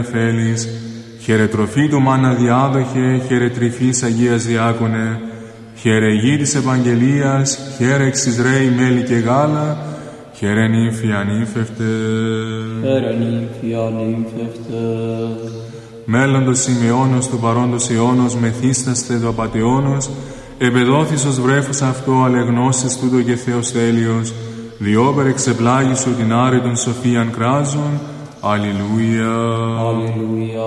Φέλης, χαίρε τροφή του μάνα διάδοχε, χαίρε τρυφής Αγίας Διάκονε, χαίρε γη της Ευαγγελίας, χαίρε εξ Ισραήλ μέλι και γάλα, χαίρε νύμφη ανύμφευτε. Χαίρε νύμφη ανύμφευτε. Μέλλοντος Σημεώνος του παρόντος αιώνος, μεθύσταστε το απατεώνος, επεδόθης ως βρέφος αυτό, αλεγνώσεις τούτο και Θεός τέλειος, διόπερ εξεπλάγησου την άρετον σοφίαν κράζον. Αλληλούια. Αλληλούια.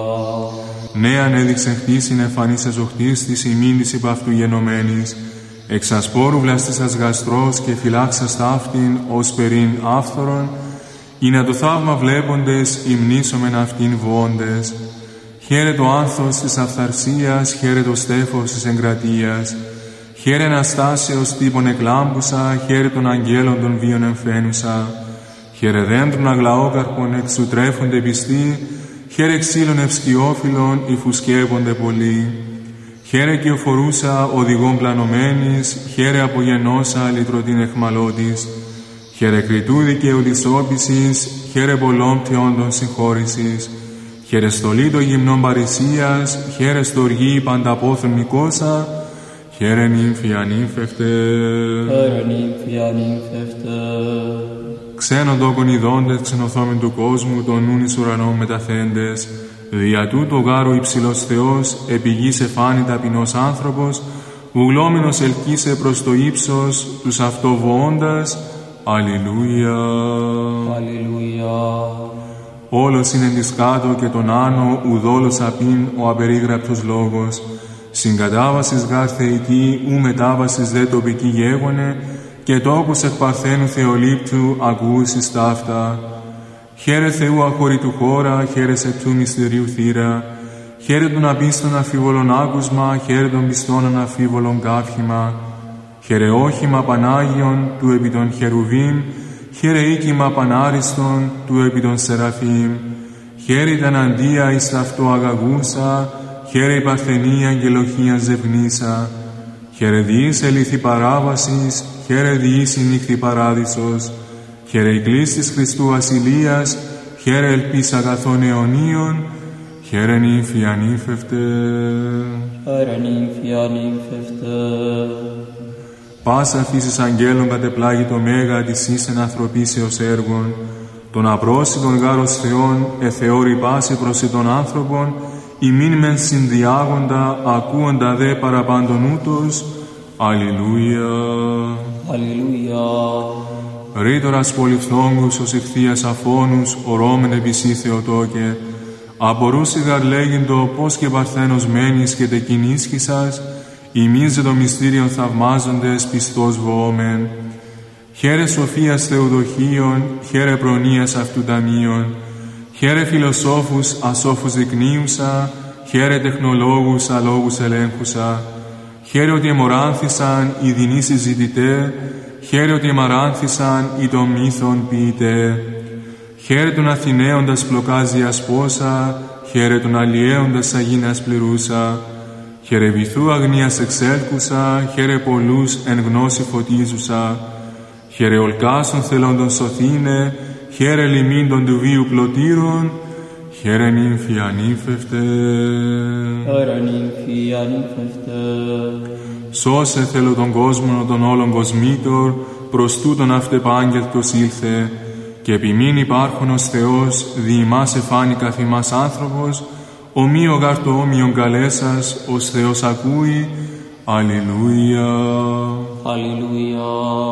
Νέαν έδειξε χτίσιν εμφανής εζοχτής της ημίν της υπ' αυτού γενομένης, εξ ασπόρου βλαστήσας γαστρός και φυλάξας ταύτην ως περίν άφθορον, ή να το θαύμα βλέποντες υμνήσομεν αυτήν βοώντες. Χαίρε το άνθος της αυθαρσίας, χαίρε το στέφος της εγκρατείας, χαίρε Αναστάσεως τύπων εκλάμπουσα, χαίρε των αγγέλων των βίων εμφαίνουσα, χαίρε δέντρων αγλαόκαρπων εξ του τρέφονται πιστοί, χαίρε ξύλων ευσκιόφυλλων υφουσκέπονται πολλοί. Χαίρε κυοφορούσα οδηγών πλανωμένης, χαίρε απογενώσα λυτρωτήν εχμαλώτης, χαίρε κριτού δικαίου της όπισης, χαίρε πολλών θεόντων συγχώρησης, χαίρε στολή των γυμνών παρησίας, χαίρε στοργή πανταπόθων Νικόσα, χαίρε νύμφη ανύμφευτε. Χαίρε νύμφη ανύμφευτε. Ξένον τόκον ειδώντες, ξενοθόμεν του κόσμου, των νουν εις ουρανών μεταθέντες, δια τούτο γάρο υψηλός Θεός, επί γης εφάνη ταπεινός άνθρωπος, βουλόμενος ελκύσε προς το ύψος, τους αυτοβοώντας. Αλληλούια. Αλληλούια. Όλος είναι της κάτω και τον άνω, ουδόλος απειν ο απερίγραπτος λόγος. Συγκατάβασης γάρ θεϊκή, ου μετάβασης δε τοπική γέγονε, και τόκους εκ παρθένου Θεολήπτου ακούσεις ταύτα. Χαίρε Θεού αχωρητού χώρα, χαίρε σε του μυστηρίου θύρα, χαίρε των απίστων αφίβολων άκουσμα, χαίρε των πιστών αναφίβολων κάφημα, χαίρε όχημα Πανάγιον του επί των Χερουβίμ, χαίρε οίκημα Πανάριστον του επί των Σεραφείμ, χαίρε τα αντία εις ταυτό αγαγούσα, χαίρε η παρθενία αγγελοχία ζευνήσα, χαίρε διείς ελήθη παράβασης, χαίρε διείς η νύχθη παράδεισος, χαίρε η κλής της Χριστού ασυλίας, χαίρε ελπίς αγαθών αιωνίων, χαίρε νύμφη ανύμφευτε. Χαίρε νύμφη ανύμφευτε. Πάσα φύσης αγγέλων κατεπλάγει το μέγα της ίσεν ανθρωπίσεως έργων, των απρόσιτων γάρος Θεών εθεώρη πάση προς των άνθρωπων, ημίν μεν συνδιάγοντα, ακούοντα δε παραπάντων ούτως. Αλληλούια. Αλληλούια. Ρήτορας πολυφθόγκους ως ηχθείας αφώνους, ορώμεν επισή Θεοτόκε, απορούσι γαρ λέγειν-το πώς και παρθένος μένεις και τεκινίσχυσας, ημίζε το μυστήριον θαυμάζοντες πιστός βοόμεν. Χαίρε σοφίας Θεοδοχίων, χαίρε προνοίας αυτού ταμείων, χαίρε φιλοσόφους ασόφους δεικνύουσα, χαίρε τεχνολόγους αλόγους ελέγχουσα, χαίρε ότι εμοράνθησαν οι δεινοί συζητητέ, χαίρε ότι εμαράνθησαν οι των μύθων ποιητέ. Χαίρε τον Αθηναίοντας πλοκάζιας πόσα, χαίρε τον αλλιέοντας αγίνας πληρούσα, χαίρε βυθού αγνίας εξέλκουσα, χαίρε πολλούς εν γνώση φωτίζουσα, χαίρε ολκάσων θελόντων σωθήνε, χαίρε λιμίντων του βίου πλωτήρων, χαίρε νύμφη ανύμφευτε. Χαίρε νύμφη ανύμφευτε. Σώσε θέλω τον κόσμο των όλων κοσμήτωρ, προς τούτον αυτεπάγγελτος ήλθε, και επιμήν υπάρχον ως Θεός, δι' ημάς εφάνει καθ' ημάς άνθρωπος, ομοίο γάρ το όμοιον καλέσας, ως Θεός ακούει. Αλληλούια. Αλληλούια.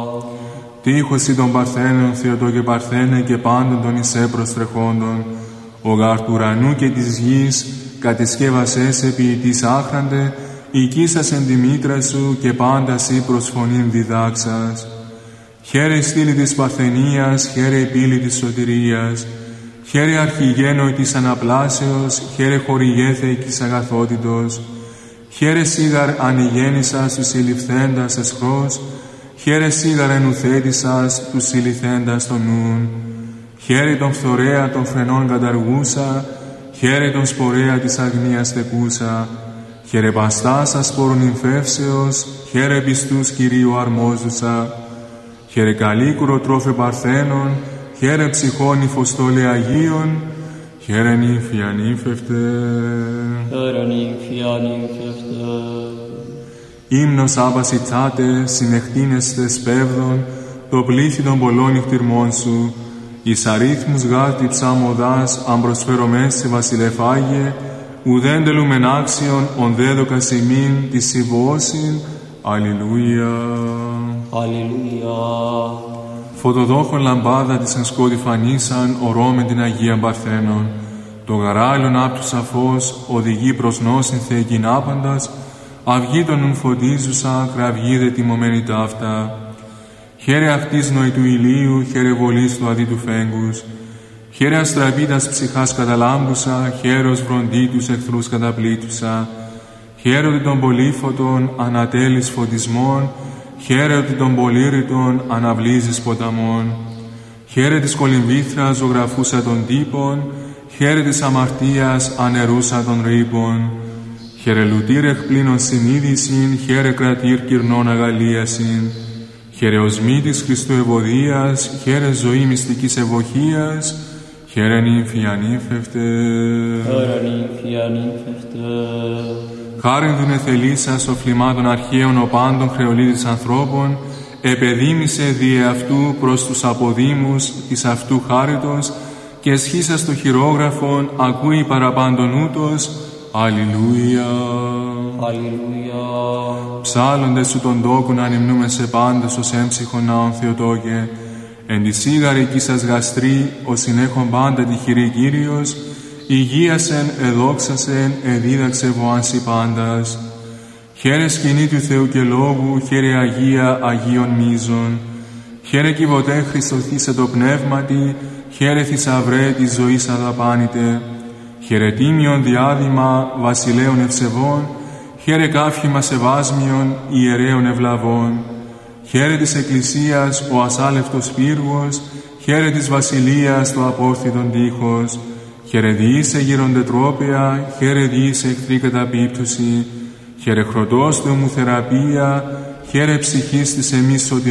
Τύχωση των Παρθένων, Θεοτό και Παρθένε, και πάντων των εισέ προστρεχόντων, ο γάρ του ουρανού και της γης, κατεσκεύασες ποιητής άχραντε, οικίσας εν τη μήτρα σου και πάντα σύ προς φωνήν διδάξας. Χαίρε η στήλη της Παρθενίας, χαίρε η πύλη της σωτηρίας, χαίρε αρχηγένοι της αναπλάσεως, χαίρε χορηγέθε της αγαθότητος, χαίρε σίγαρ ανηγέννησας τους συλληφθέντας εσχρός, χαίρε σίγαρ ενουθέτησας τους συλληφθέντας των νουν, χαίρε τον φθορέα των φρενών καταργούσα, χαίρε τον σπορέα της αγνίας στεκούσα, χαίρε παστάς ασπόρων νυμφεύσεως, χαίρε πιστούς Κυρίου αρμόζουσα, χαίρε καλίκουρο τρόφε Παρθένων, χαίρε ψυχών υφοστόλε Αγίων, χαίρε νύμφη ανύμφευτε. Χαίρε νύμφη ανύμφευτε. Ύμνος άπασιτσάτε, συνεχτίνεστε σπέβδον, το πλήθη των πολλών νυχτυρμών σου, εις αρίθμους γάρτη ψάμοδάς, αν προσφερομές σε βασιλεφάγε, ουδέν τελούμεν άξιον, ον δέδοκας ημίν, της συμβώσιν. Αλληλούια. Αλληλούια. Φωτοδόχον λαμπάδα της εν σκότη φανίσαν, ορώμεν την Αγία Παρθένων. Το γαράλιον άπτουσα φως, οδηγεί προς νόσιν θεεκήν άπαντας, αυγή των ουν φωτίζουσα, κραυγή δε τιμωμένη ταύτα. Χαίρε αυτής νοη του ηλίου, χαίρε βολής του αδί του φέγγους. Χαίρε αστραπίτας ψυχάς καταλάμπουσα, χαίρος βροντί τους εχθρούς καταπλήτουσα. Χαίρε ότι των πολύφωτων ανατέλεις φωτισμών, χαίρε ότι των πολύρητων αναβλύζεις ποταμών. Χαίρε της κολυμβήθρας ζωγραφούσα των τύπων, χαίρε της αμαρτίας ανερούσα των ρήπων. Χαίρε λουτήρ εκπλήνων συνείδησιν, χαίρε κρατήρ κυρνών αγαλίασιν. Χαίρε οσμή της Χριστού ευωδίας, χαίρε ζωή μυστικής ευωχίας, χαίρε νύμφη ανύμφευτε. Χαίρε νύμφη ανύμφευτε. Χάριν δουν εθελήσας οφλημάτων αρχαίων οπάντων χρεολίδης ανθρώπων, επεδίμησε δι' αυτού προς τους αποδήμους της αυτού χάριτος και εσχίσας το χειρόγραφον ακούει παραπάντων ούτως. Αλληλούια. Αλληλούια. Ψάλλοντες σου τον τόκον ανυμνούμε σε πάντες ως έμψυχον ναόν Θεοτόκε, εν τη σίγαρη σας γαστρή, ως συνέχον πάντα τη χειρή Κύριος, υγείασεν, εδόξασεν, εδίδαξε βοάνσι πάντας. Χαίρε σκηνή του Θεού και Λόγου, χαίρε Αγία Αγίων Μίζων. Χαίρε κυβωτέ Χριστοθήσε το πνεύματι, χαίρε θησαυρέ της ζωής αδαπάνητε. Χαίρε τίμιον διάδημα βασιλέων ευσεβών, χαίρε κάφημα σεβάσμιον ιερέων ευλαβών. Χαίρε της Εκκλησίας ο ασάλευτος πύργος, χαίρε της Βασιλείας το απόρθιτον τείχος. Χαίρε διήσε γυροντετρόπαια, χαίρε διήσε εχθρή καταπίπτωση. Χαίρε χρωτός Θεομου θεραπεία, χαίρε ψυχής της εμείς σωτηρίας.